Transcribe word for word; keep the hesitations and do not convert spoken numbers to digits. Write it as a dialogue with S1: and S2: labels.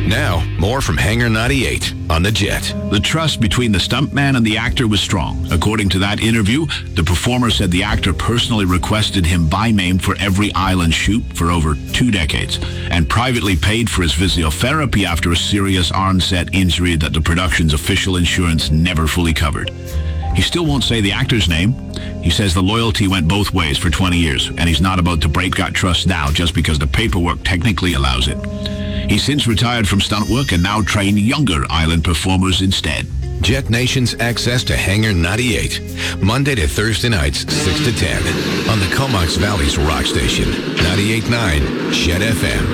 S1: Now, more from Hangar ninety-eight on The Jet.
S2: The trust between the stuntman and the actor was strong. According to that interview, the performer said the actor personally requested him by name for every island shoot for over two decades and privately paid for his physiotherapy after a serious arm-set injury that the production's official insurance never fully covered. He still won't say the actor's name. He says the loyalty went both ways for twenty years, and he's not about to break that trust now just because the paperwork technically allows it. He's since retired from stunt work and now train younger island performers instead.
S1: Jet Nation's access to Hangar ninety-eight, Monday to Thursday nights, six to ten, on the Comox Valley's rock station, ninety-eight point nine Jet F M.